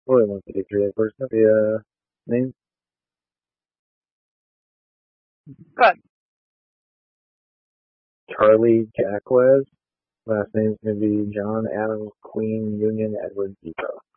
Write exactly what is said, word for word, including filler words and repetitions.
forty-one fifty-three. First, the uh, name? Good. Charlie Jacquez. Last name's going to be John Adams Queen Union Edward Depot.